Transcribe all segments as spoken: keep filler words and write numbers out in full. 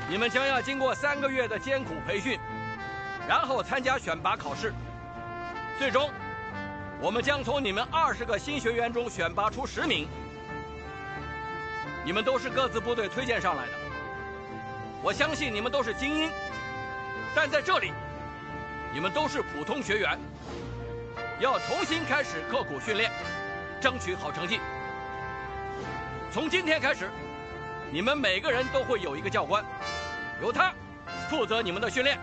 你们将要经过三个月的艰苦培训，然后参加选拔考试，最终，我们将从你们二十个新学员中选拔出十名。你们都是各自部队推荐上来的，我相信你们都是精英，但在这里，你们都是普通学员，要重新开始刻苦训练，争取好成绩。从今天开始，你们每个人都会有一个教官，由他负责你们的训练。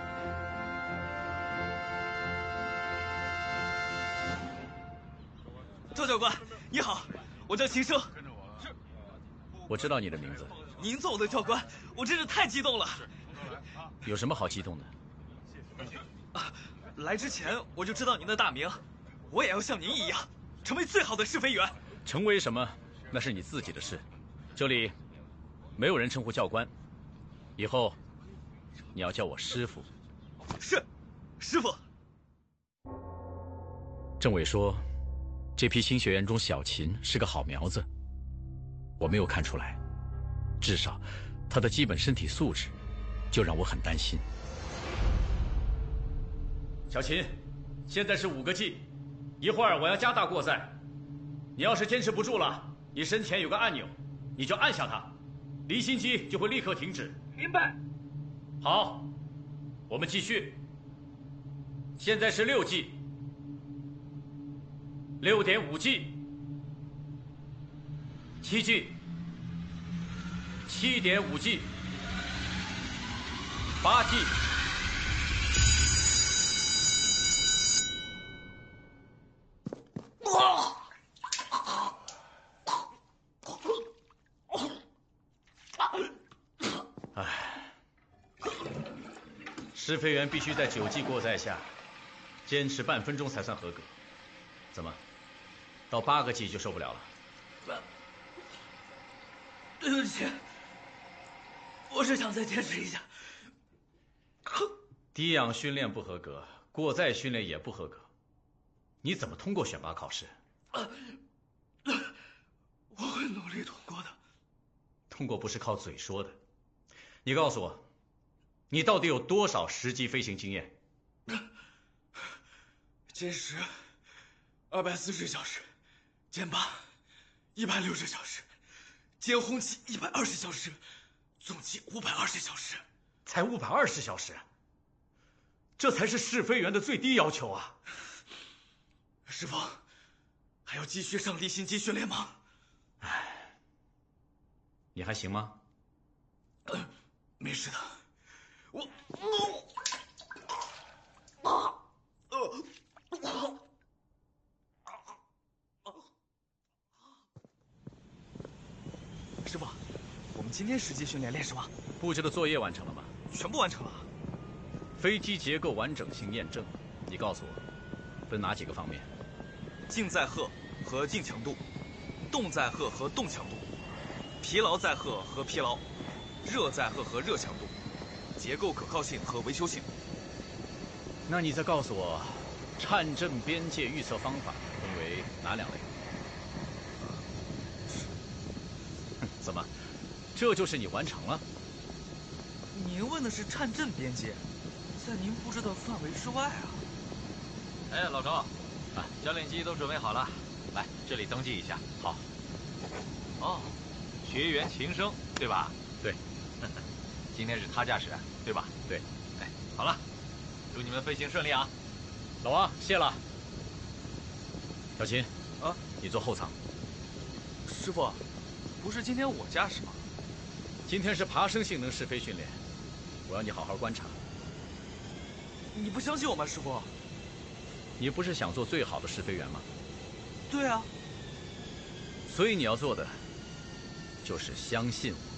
赵教官，你好，我叫秦升。 是，我知道你的名字。 您做我的教官，我真是太激动了。 有什么好激动的？ 啊，来之前我就知道您的大名，我也要像您一样，成为最好的试飞员。 成为什么，那是你自己的事。这里没有人称呼教官，以后你要叫我师傅。 是，师傅。 政委说，这批新学员中小秦是个好苗子，我没有看出来，至少他的基本身体素质就让我很担心。小秦，现在是五个 G， 一会儿我要加大过载，你要是坚持不住了，你身前有个按钮，你就按下它，离心机就会立刻停止。 明白。 好，我们继续。现在是六 G， 六点五 G， 七 G， 七点五 G， 八 G。试飞员必须在九 G 过载下坚持半分钟才算合格。怎么，到八个 G 就受不了了？ 对不起，我是想再坚持一下。 低氧训练不合格，过载训练也不合格，你怎么通过选拔考试？ 我会努力通过的。 通过不是靠嘴说的，你告诉我，你到底有多少实际飞行经验？ 歼十二百四十小时，歼八一百六十小时，歼轰七一百二十小时，总计五百二十小时。 才五百二十小时，这才是试飞员的最低要求啊！ 师傅，还要继续上离心机训练吗？ 唉，你还行吗？ 呃，没事的。我我啊呃。师傅，我们今天实际训练练什么？ 布置的作业完成了吗？ 全部完成了。 飞机结构完整性验证，你告诉我，分哪几个方面？ 静载荷和静强度，动载荷和动强度，疲劳载荷和疲劳，热载荷和热强度，结构可靠性和维修性。 那你再告诉我，颤振边界预测方法分为哪两类？怎么，这就是你完成了？ 您问的是颤振边界，在您布置的范围之外啊。 哎，老周，啊，教练机都准备好了，来这里登记一下。 好。 哦，学员秦升，对吧？ 对。 今天是他驾驶，对吧？ 对。 哎，好了，祝你们飞行顺利啊！ 老王，谢了。小秦， 啊， 你坐后舱。 师傅，不是今天我驾驶吗？ 今天是爬升性能试飞训练，我要你好好观察。 你不相信我吗，师傅？ 你不是想做最好的试飞员吗？ 对啊。 所以你要做的就是相信我。